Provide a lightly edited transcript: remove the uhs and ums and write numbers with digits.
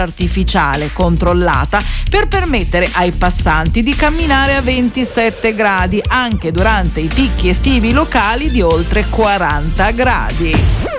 artificiale controllata per permettere ai passanti di camminare a 27 gradi anche durante i picchi estivi locali di oltre 40 gradi.